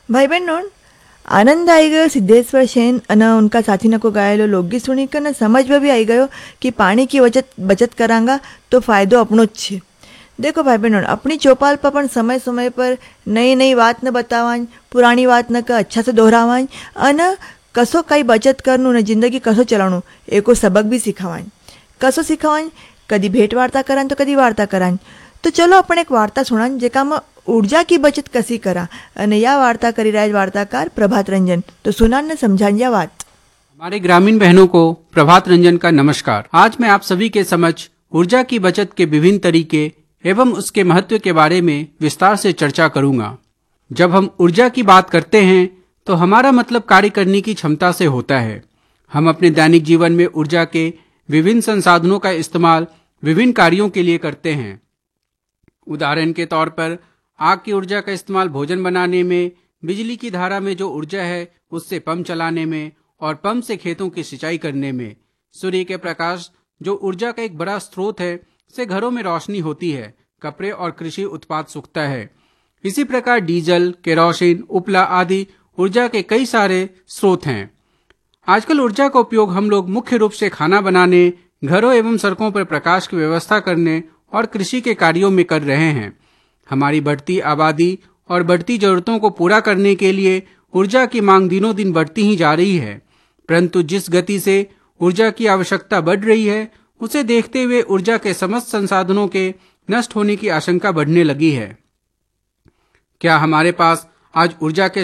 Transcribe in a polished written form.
ભાઈ બહેનો આનંદ આવી ગયો સિદ્ધેશ્વર सेन અને उनका साथी को गायेलो लोकगीत सुनीकर ने समझ में भी आई गयो कि पानी की बचत करांगा तो फायदो अपनो ज छे। देखो भाई बहनों, अपनी चौपाल पर पण समय समय पर नई नई बात न बतावान, पुरानी बात न का अच्छा से दोहरावान अने कसो कई बचत करनू ने जिंदगी कसो चलावणु एको सबक भी सीखावान। कसो सीखावान, कदी भेट वार्ता करान तो कदी वार्ता करान। तो चलो अपन एक वार्ता सुनान जेकामां ऊर्जा की बचत कसी करा अने या वार्ता करी रहा वार्ताकार प्रभात रंजन। तो सुनान ने समझान बात। हमारे ग्रामीण बहनों को प्रभात रंजन का नमस्कार। आज मैं आप सभी के समक्ष ऊर्जा की बचत के विभिन्न तरीके एवं उसके महत्व के बारे में विस्तार से चर्चा करूंगा। जब हम ऊर्जा की बात करते हैं तो हमारा मतलब कार्य करने की क्षमता से होता है। हम अपने दैनिक जीवन में ऊर्जा के विभिन्न संसाधनों का इस्तेमाल विभिन्न कार्यों के लिए करते हैं। उदाहरण के तौर पर आग की ऊर्जा का इस्तेमाल भोजन बनाने में, बिजली की धारा में जो ऊर्जा है उससे पंप चलाने में और पंप से खेतों की सिंचाई करने में। सूर्य के प्रकाश जो ऊर्जा का एक बड़ा स्रोत है, से घरों में रोशनी होती है, कपड़े और कृषि उत्पाद सूखता है। इसी प्रकार डीजल, केरोसिन, उपला आदि ऊर्जा के कई सारे स्रोत हैं। आजकल ऊर्जा का उपयोग हम लोग मुख्य रूप से खाना बनाने, घरों एवं सड़कों पर प्रकाश की व्यवस्था करने और कृषि के कार्यों में कर रहे हैं। हमारी बढ़ती आबादी और बढ़ती जरूरतों को पूरा करने के लिए ऊर्जा की मांग दिनों दिन बढ़ती ही जा रही है, परंतु जिस गति से ऊर्जा की आवश्यकता बढ़ रही है उसे देखते हुए ऊर्जा के समस्त संसाधनों के नष्ट होने की आशंका बढ़ने लगी है। क्या हमारे पास आज ऊर्जा के